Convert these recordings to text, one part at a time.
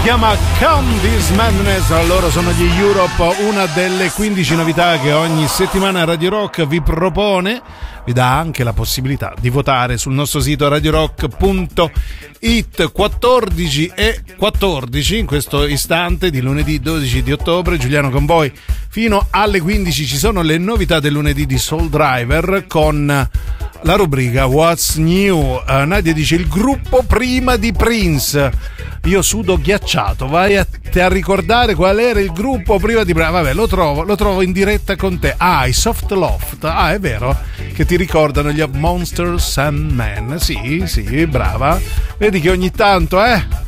chiama Come This Madness, loro sono gli Europe, una delle 15 novità che ogni settimana Radio Rock vi propone, vi dà anche la possibilità di votare sul nostro sito radiorock.it. 14:14 in questo istante di lunedì 12 di ottobre, Giuliano con voi fino alle 15. Ci sono le novità del lunedì di Soul Driver con la rubrica What's New. Nadia dice il gruppo prima di Prince. Io sudo ghiacciato, vai a ricordare qual era il gruppo prima di Prince. Vabbè, lo trovo in diretta con te. I Soft Loft. È vero che ti ricordano gli Monsters and Men. Sì, brava. Vedi che ogni tanto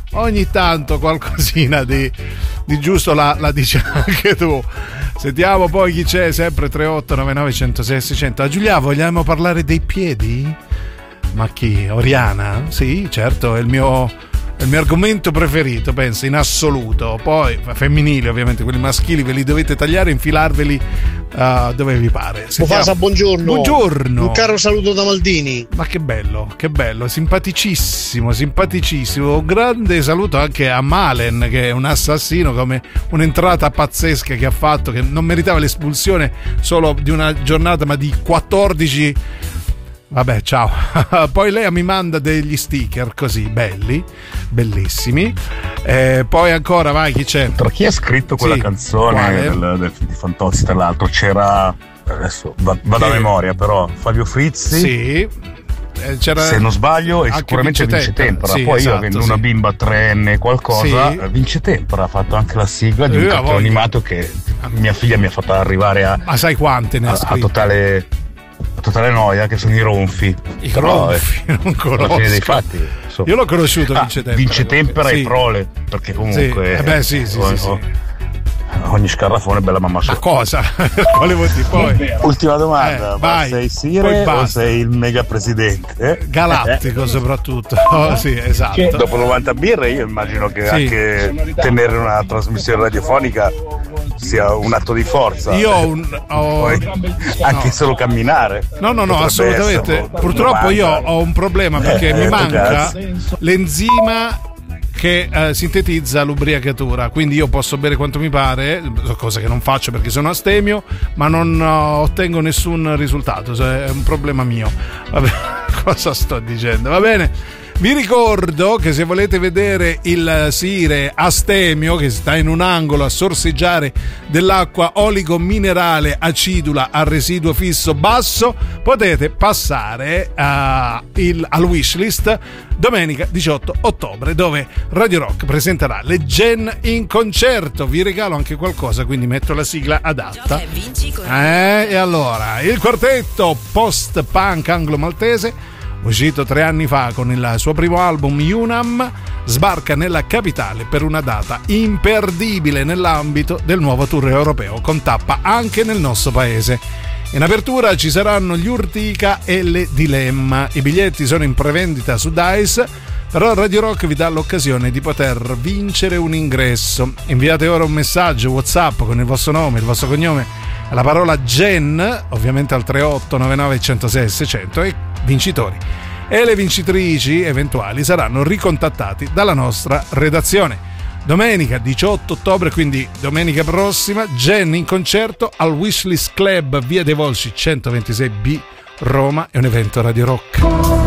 qualcosina di giusto la dici anche tu. Sentiamo poi chi c'è, sempre 3899 106 600. Giulia, vogliamo parlare dei piedi? Ma chi? Oriana? Sì, certo, è il mio argomento preferito, penso, in assoluto. Poi femminili, ovviamente, quelli maschili ve li dovete tagliare e infilarveli dove vi pare. Mufasa, buongiorno. Un caro saluto da Maldini. Ma che bello, simpaticissimo. Un grande saluto anche a Malen, che è un assassino, come un'entrata pazzesca che ha fatto, che non meritava l'espulsione solo di una giornata, ma di 14. Vabbè, ciao. Poi lei mi manda degli sticker così belli, bellissimi. Poi ancora, vai, chi c'è? Tra chi ha scritto quella canzone del film di Fantozzi, tra l'altro c'era, adesso vado a memoria, però, Fabio Frizzi. Sì. C'era, se non sbaglio, e sicuramente Vince Tempera. Sì, poi io, avendo una bimba 3enne qualcosa, sì. Vince Tempera ha fatto anche la sigla di un cartone animato che mia figlia mi ha fatto arrivare a. Ma sai quante ne ha scritte? A totale noia, che sono i ronfi. Ronfi, non conosco. Alla fine dei fatti, io l'ho conosciuto Vince Tempera e Prole, perché comunque sì. ogni scarrafone è bella mamma sua. Ma cosa? Volevo dire poi. Ultima domanda, ma vai, sei Sire o sei il mega presidente? Galattico soprattutto. Sì, esatto. Dopo 90 birre io immagino che anche tenere una trasmissione radiofonica sia un atto di forza. Anche solo camminare. No, assolutamente. Purtroppo io ho un problema, perché mi manca l'enzima che sintetizza l'ubriacatura, quindi io posso bere quanto mi pare, cosa che non faccio perché sono astemio, ma non ottengo nessun risultato, è un problema mio. Vabbè, cosa sto dicendo? Va bene. Vi ricordo che se volete vedere il Sire astemio che sta in un angolo a sorseggiare dell'acqua oligominerale acidula a residuo fisso basso, potete passare al Wishlist domenica 18 ottobre, dove Radio Rock presenterà le Gen in concerto. Vi regalo anche qualcosa, quindi metto la sigla adatta. E allora, il quartetto post-punk anglo-maltese, uscito 3 anni fa con il suo primo album Unam, sbarca nella capitale per una data imperdibile nell'ambito del nuovo tour europeo, con tappa anche nel nostro paese. In apertura ci saranno gli Urtica e le Dilemma. I biglietti sono in prevendita su Dice, però Radio Rock vi dà l'occasione di poter vincere un ingresso. Inviate ora un messaggio WhatsApp con il vostro nome, il vostro cognome, la parola Gen, ovviamente al 3899 106 600, e vincitori e le vincitrici eventuali saranno ricontattati dalla nostra redazione. Domenica 18 ottobre, quindi domenica prossima, Gen in concerto al Wishlist Club, via dei Volsci 126B, Roma. È un evento Radio Rock.